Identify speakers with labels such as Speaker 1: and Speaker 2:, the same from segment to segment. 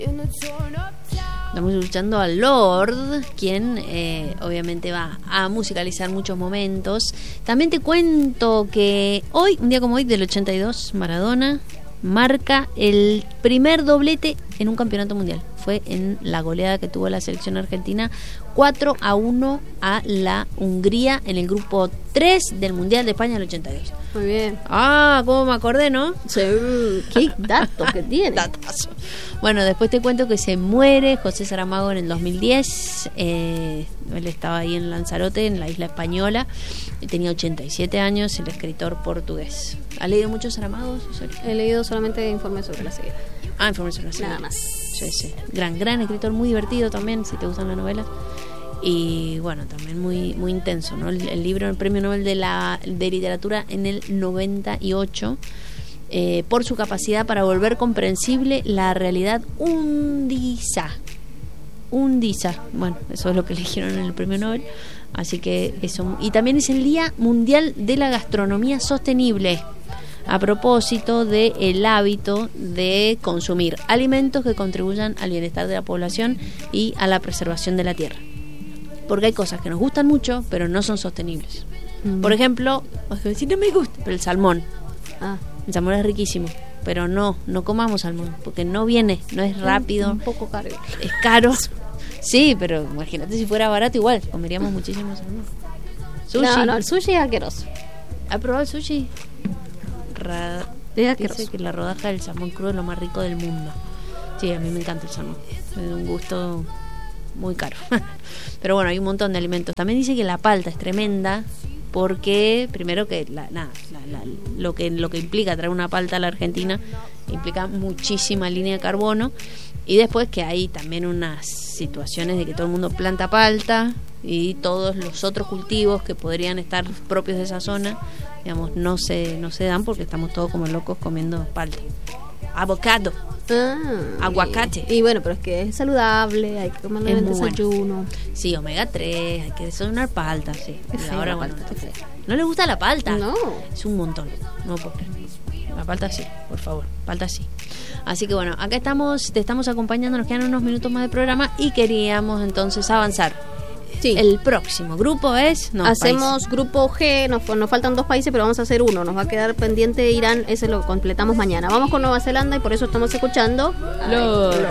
Speaker 1: Estamos escuchando a Lorde, quien obviamente va a musicalizar muchos momentos. También te cuento que hoy, un día como hoy, del 82, Maradona marca el primer doblete en un campeonato mundial. Fue en la goleada que tuvo la selección argentina 4-1 a la Hungría en el grupo 3 del Mundial de España del 82.
Speaker 2: Muy bien.
Speaker 1: Ah, ¿cómo me acordé, no?
Speaker 2: Sí, qué datos que tiene.
Speaker 1: Datazo. Bueno, después te cuento que se muere José Saramago en el 2010. Él estaba ahí en Lanzarote, en la isla española. Tenía 87 años, el escritor portugués. ¿Ha leído muchos Saramagos?
Speaker 2: He leído solamente Informe sobre la ceguera.
Speaker 1: Ah, Informe sobre la ceguera.
Speaker 2: Nada más.
Speaker 1: Sí. Gran escritor, muy divertido también, si te gustan las novelas. Y bueno, también muy intenso, ¿no? El libro, el Premio Nobel de Literatura en el 98, por su capacidad para volver comprensible la realidad hundisa. Bueno, eso es lo que eligieron en el Premio Nobel. Así que eso. Y también es el Día Mundial de la Gastronomía Sostenible, a propósito del hábito de consumir alimentos que contribuyan al bienestar de la población y a la preservación de la tierra. Porque hay cosas que nos gustan mucho, pero no son sostenibles. Por ejemplo, si no me gusta, pero el salmón. El salmón es riquísimo, pero no comamos salmón, porque no es rápido.
Speaker 2: Un poco caro.
Speaker 1: Es caro. Sí, pero imagínate si fuera barato igual, comeríamos muchísimo salmón.
Speaker 2: Sushi. No, el sushi es asqueroso.
Speaker 1: ¿Has probado el sushi?
Speaker 2: Dice
Speaker 1: que la rodaja del salmón crudo es lo más rico del mundo. Sí, a mí me encanta el salmón. Es un gusto muy caro. Pero bueno, hay un montón de alimentos. También dice que la palta es tremenda, porque primero que lo que implica traer una palta a la Argentina implica muchísima línea de carbono, y después que hay también unas situaciones de que todo el mundo planta palta y todos los otros cultivos que podrían estar propios de esa zona, digamos, no se dan porque estamos todos como locos comiendo palta. Avocado. Aguacate.
Speaker 2: Y bueno, pero es que es saludable, hay que comerlo en el desayuno.
Speaker 1: Bueno. Sí, omega 3, hay que desayunar palta, sí.
Speaker 2: Ahora
Speaker 1: bueno, ¿no le gusta la palta?
Speaker 2: No.
Speaker 1: Es un montón, no puedo creer. La palta sí, por favor, palta sí. Así que bueno, acá te estamos acompañando, nos quedan unos minutos más de programa y queríamos entonces avanzar. Sí. El próximo grupo es...
Speaker 2: Hacemos grupo G, nos faltan 2 países, pero vamos a hacer uno. Nos va a quedar pendiente Irán, ese lo completamos mañana. Vamos con Nueva Zelanda y por eso estamos escuchando Lorde.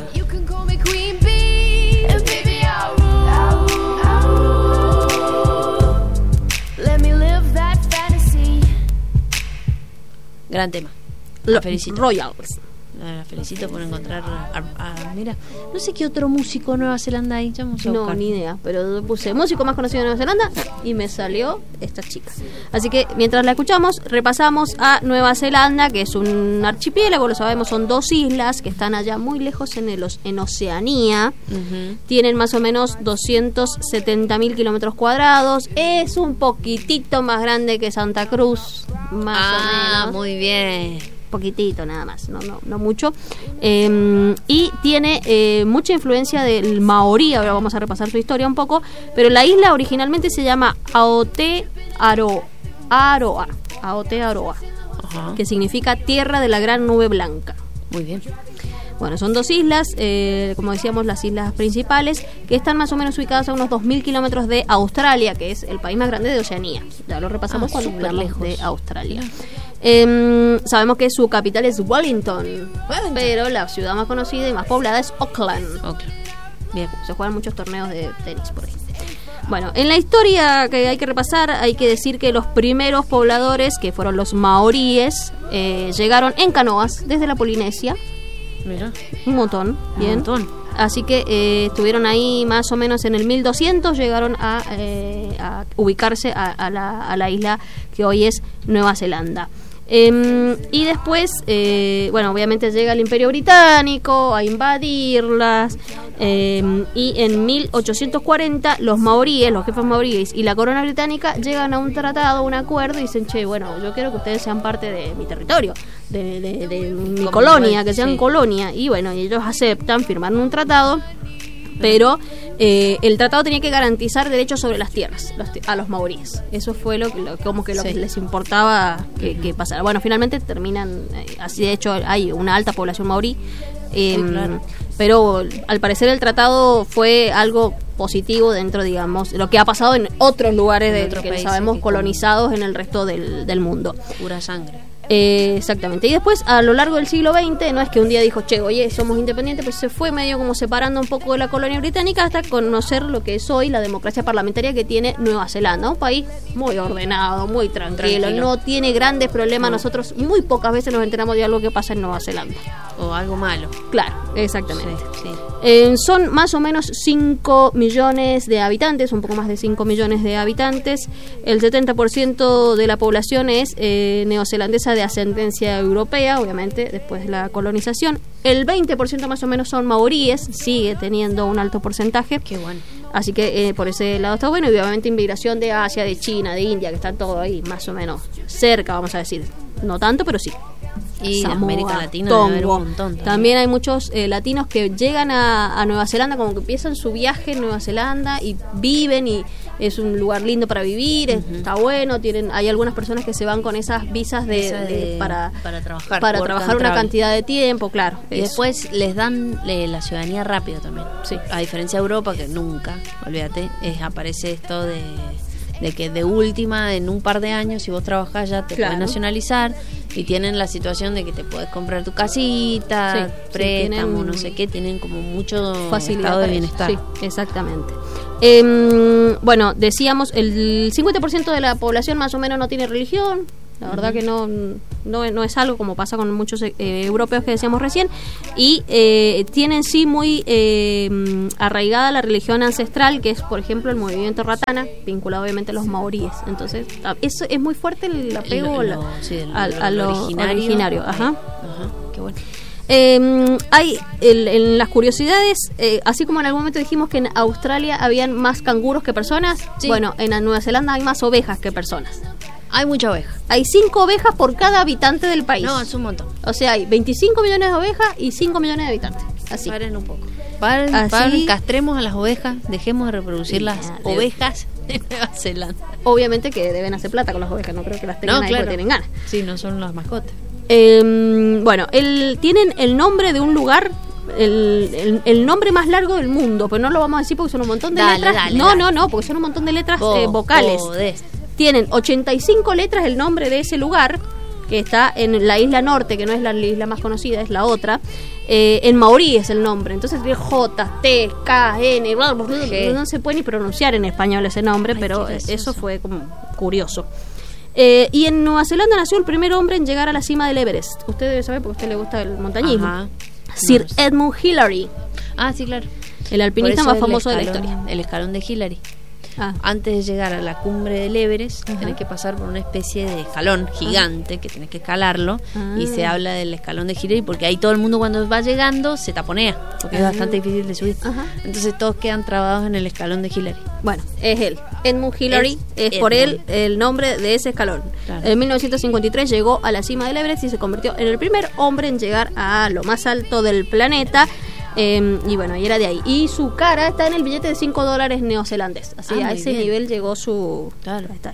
Speaker 1: Gran tema. La felicito.
Speaker 2: Royals.
Speaker 1: La felicito por encontrar mira, no sé qué otro músico de Nueva Zelanda hay.
Speaker 2: No, ni idea, pero puse músico más conocido de Nueva Zelanda y me salió esta chica. Así que mientras la escuchamos, repasamos a Nueva Zelanda, que es un archipiélago, lo sabemos, son 2 islas que están allá muy lejos en Oceanía. Tienen más o menos 270.000 kilómetros cuadrados. Es un poquitito más grande que Santa Cruz, más o menos.
Speaker 1: Muy bien.
Speaker 2: Poquitito nada más, no mucho, y tiene mucha influencia del maorí. Ahora vamos a repasar su historia un poco, pero la isla originalmente se llama Aotearoa, que significa tierra de la gran nube blanca.
Speaker 1: Muy bien.
Speaker 2: Bueno, son 2 islas, como decíamos, las islas principales, que están más o menos ubicadas a unos 2.000 kilómetros de Australia, que es el país más grande de Oceanía. Ya lo repasamos cuando hablamos de Australia. Sabemos que su capital es Wellington, pero la ciudad más conocida y más poblada es Auckland. Bien, se juegan muchos torneos de tenis por ahí. Bueno, en la historia que hay que repasar, hay que decir que los primeros pobladores, que fueron los maoríes, llegaron en canoas desde la Polinesia.
Speaker 1: Mira.
Speaker 2: Un montón, bien. Un montón. Así que estuvieron ahí más o menos en el 1200, llegaron a ubicarse a la isla que hoy es Nueva Zelanda. Y después, bueno, obviamente llega el Imperio Británico a invadirlas, y en 1840 los maoríes, los jefes maoríes y la corona británica llegan a un tratado, un acuerdo, y dicen, che, bueno, yo quiero que ustedes sean parte de mi territorio, de mi colonia, que sean colonia. Y bueno, ellos aceptan, firmaron un tratado, pero el tratado tenía que garantizar derechos sobre las tierras a los maoríes. Eso fue lo que les importaba que pasara. Bueno, finalmente terminan así. De hecho, hay una alta población maorí. pero al parecer el tratado fue algo positivo dentro, digamos, lo que ha pasado en otros lugares que sabemos colonizados en el resto del mundo.
Speaker 1: Pura sangre.
Speaker 2: Exactamente. Y después, a lo largo del siglo XX, no es que un día dijo, che, oye, somos independientes, pues se fue medio como separando un poco de la colonia británica hasta conocer lo que es hoy la democracia parlamentaria que tiene Nueva Zelanda, un país muy ordenado, muy tranquilo. No tiene grandes problemas. No. Nosotros muy pocas veces nos enteramos de algo que pasa en Nueva Zelanda.
Speaker 1: O algo malo.
Speaker 2: Claro, exactamente.
Speaker 1: Sí.
Speaker 2: Son más o menos 5 millones de habitantes, un poco más de 5 millones de habitantes. El 70% de la población es neozelandesa de ascendencia europea, obviamente, después de la colonización. El 20% más o menos son maoríes, sigue teniendo un alto porcentaje.
Speaker 1: Qué bueno.
Speaker 2: Así que por ese lado está bueno. Y obviamente inmigración de Asia, de China, de India, que están todo ahí más o menos cerca, vamos a decir. No tanto, pero sí.
Speaker 1: Y
Speaker 2: Samoa,
Speaker 1: América Latina
Speaker 2: Tongo.
Speaker 1: debe haber un montón
Speaker 2: También hay muchos latinos que llegan a Nueva Zelanda, como que empiezan su viaje en Nueva Zelanda y viven, y es un lugar lindo para vivir, está bueno. Hay algunas personas que se van con esas visas para trabajar una cantidad de tiempo, claro.
Speaker 1: Y después les dan la ciudadanía rápido también.
Speaker 2: Sí.
Speaker 1: A diferencia de Europa, que nunca, olvídate, aparece esto de que de última, en un par de años, si vos trabajás ya te puedes nacionalizar, y tienen la situación de que te puedes comprar tu casita, préstamo, no sé qué, tienen como mucho
Speaker 2: facilidad
Speaker 1: estado de bienestar.
Speaker 2: Sí, exactamente. Bueno, decíamos, el 50% de la población más o menos no tiene religión. La verdad que no es algo como pasa con muchos europeos que decíamos recién, y tienen sí muy arraigada la religión ancestral, que es, por ejemplo, el movimiento ratana, vinculado obviamente a los maoríes. Entonces, eso es muy fuerte el apego a lo originario. Ajá,
Speaker 1: qué bueno.
Speaker 2: Hay en las curiosidades, así como en algún momento dijimos que en Australia habían más canguros que personas, bueno, en Nueva Zelanda hay más ovejas que personas.
Speaker 1: Hay mucha oveja.
Speaker 2: Hay 5 ovejas por cada habitante del país.
Speaker 1: No, es un montón.
Speaker 2: O sea, hay 25 millones de ovejas y 5 millones de habitantes. Así.
Speaker 1: Paren un poco. Paren, castremos a las ovejas, dejemos de reproducir las ovejas de Nueva Zelanda.
Speaker 2: Obviamente que deben hacer plata con las ovejas, no creo que las tengan ahí porque tienen ganas.
Speaker 1: Sí, no son las mascotas.
Speaker 2: Bueno, tienen el nombre de un lugar, el nombre más largo del mundo, pero no lo vamos a decir porque son un montón de letras. No, porque son un montón de letras vocales. Tienen 85 letras el nombre de ese lugar, que está en la isla norte, que no es la isla más conocida, es la otra. En maorí es el nombre, entonces tiene J, T, K, N, no se puede ni pronunciar en español ese nombre. Pero eso fue como curioso. Y en Nueva Zelanda nació el primer hombre en llegar a la cima del Everest. Usted debe saber porque a usted le gusta el montañismo. Ajá. Sir Edmund Hillary.
Speaker 1: Ah, sí, claro.
Speaker 2: El alpinista más famoso de la historia.
Speaker 1: El escalón de Hillary. Antes de llegar a la cumbre del Everest, tenés que pasar por una especie de escalón gigante que tenés que escalarlo, y se habla del escalón de Hillary porque ahí todo el mundo cuando va llegando se taponea porque es bastante difícil de subir. Entonces todos quedan trabados en el escalón de Hillary.
Speaker 2: Bueno, es él. Edmund Hillary es por él el nombre de ese escalón. Claro. En 1953 llegó a la cima del Everest y se convirtió en el primer hombre en llegar a lo más alto del planeta. Y bueno, y era de ahí. Y su cara está en el billete de $5 neozelandés. Así a ese nivel llegó su...
Speaker 1: Claro.
Speaker 2: Está.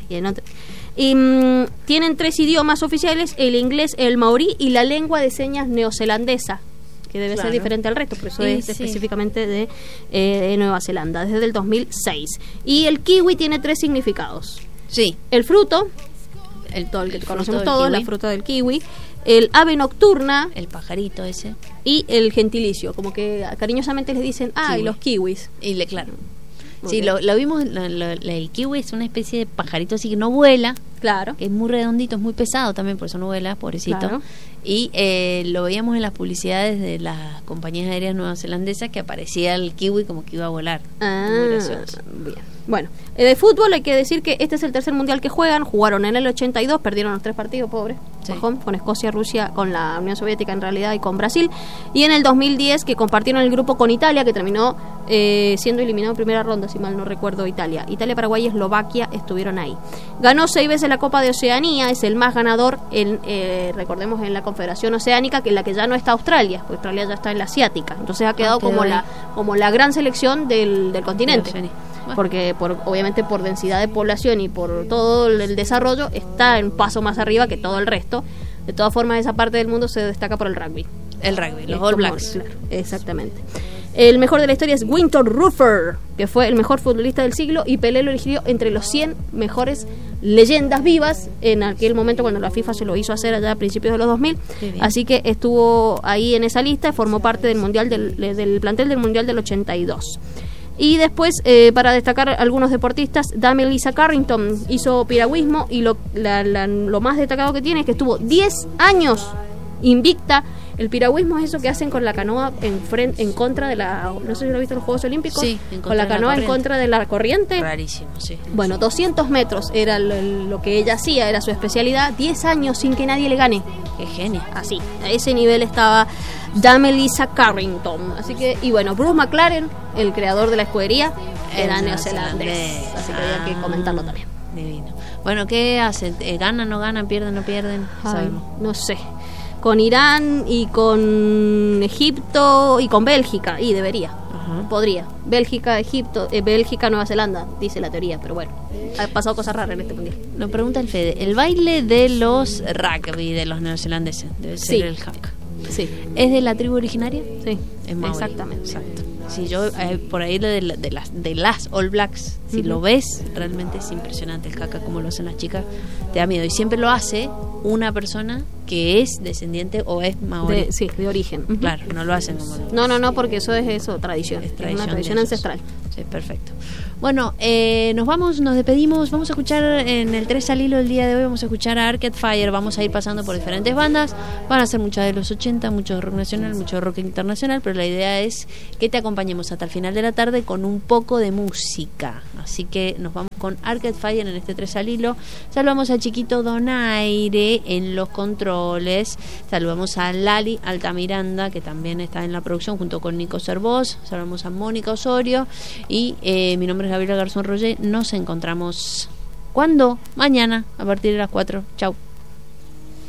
Speaker 2: Y tienen 3 idiomas oficiales: el inglés, el maorí y la lengua de señas neozelandesa, que debe ser diferente al resto, por eso es específicamente de Nueva Zelanda, desde el 2006. Y el kiwi tiene 3 significados.
Speaker 1: Sí.
Speaker 2: El fruto, el que conocemos todos, la fruta del kiwi. El ave nocturna,
Speaker 1: el pajarito ese,
Speaker 2: y el gentilicio, como que cariñosamente les dicen y los kiwis.
Speaker 1: Claro. Sí, lo vimos, el kiwi es una especie de pajarito así que no vuela.
Speaker 2: Claro.
Speaker 1: Que es muy redondito, es muy pesado también, por eso no vuela, pobrecito. Claro. Y lo veíamos en las publicidades de las compañías aéreas neozelandesas, que aparecía el kiwi como que iba a volar. Muy gracioso.
Speaker 2: Bien. Bueno, de fútbol hay que decir que este es el tercer mundial que jugaron en el 82, perdieron los 3 partidos, pobres, con Escocia, Rusia, con la Unión Soviética en realidad, y con Brasil, y en el 2010 que compartieron el grupo con Italia, que terminó siendo eliminado en primera ronda, si mal no recuerdo. Italia, Paraguay y Eslovaquia estuvieron ahí. Ganó 6 veces la Copa de Oceanía, es el más ganador recordemos, en la Confederación Oceánica, que es la que ya no está Australia, porque Australia ya está en la Asiática, entonces ha quedado como la gran selección del continente. Porque obviamente por densidad de población y por todo el desarrollo está en paso más arriba que todo el resto. De todas formas, esa parte del mundo se destaca por el rugby.
Speaker 1: El rugby, los All Blacks.
Speaker 2: Claro, exactamente. El mejor de la historia es Winton Rufer, que fue el mejor futbolista del siglo, y Pelé lo eligió entre los 100 mejores leyendas vivas en aquel momento cuando la FIFA se lo hizo hacer allá a principios de los 2000. Así que estuvo ahí en esa lista, formó parte del mundial del plantel del Mundial del 82. Y después, para destacar algunos deportistas, Dame Lisa Carrington hizo piragüismo, y lo más destacado que tiene es que estuvo 10 años invicta. El piragüismo es eso que hacen con la canoa en contra de la... No sé si lo has visto en los Juegos Olímpicos.
Speaker 1: Sí,
Speaker 2: con la canoa en contra de la corriente.
Speaker 1: Rarísimo, sí.
Speaker 2: Bueno, 200 metros era lo que ella hacía, era su especialidad. 10 años sin que nadie le gane.
Speaker 1: Qué genio.
Speaker 2: Así, a ese nivel estaba Dame Lisa Carrington. Así que, y bueno, Bruce McLaren, el creador de la escudería, era neozelandés. Así que había que comentarlo también.
Speaker 1: Divino. Bueno, ¿qué hacen? ¿Ganan, no ganan, pierden, no pierden?
Speaker 2: Sabemos. No sé. Con Irán y con Egipto y con Bélgica, y debería, podría. Bélgica, Egipto, Bélgica, Nueva Zelanda, dice la teoría, pero bueno, ha pasado cosas raras en este mundial.
Speaker 1: Lo pregunta el Fede, el baile de los rugby de los neozelandeses, debe ser el hack.
Speaker 2: Sí.
Speaker 1: ¿Es de la tribu originaria?
Speaker 2: Sí,
Speaker 1: es Maori.
Speaker 2: Exactamente.
Speaker 1: Exacto. Si yo, por ahí de las All Blacks, si lo ves, realmente es impresionante el haka, como lo hacen las chicas, te da miedo. Y siempre lo hace una persona que es descendiente o es maori.
Speaker 2: De origen.
Speaker 1: Claro, no lo hacen como...
Speaker 2: No, porque eso es tradición. Es una tradición ancestral.
Speaker 1: Sí, perfecto. Bueno, nos vamos, nos despedimos. Vamos a escuchar en el 3 al hilo el día de hoy, vamos a escuchar a Arcade Fire. Vamos a ir pasando por diferentes bandas. Van a ser muchas de los 80, mucho de rock nacional, mucho de rock internacional, pero la idea es que te acompañemos hasta el final de la tarde con un poco de música. Así que nos vamos con Arcade Fire en este 3 al hilo. Saludamos al chiquito Donaire en los controles. Saludamos a Lali Altamiranda, que también está en la producción junto con Nico Cervós. Saludamos a Mónica Osorio. Y mi nombre es Gabriela Garzón Roger. Nos encontramos, ¿cuándo? Mañana a partir de las 4. Chau.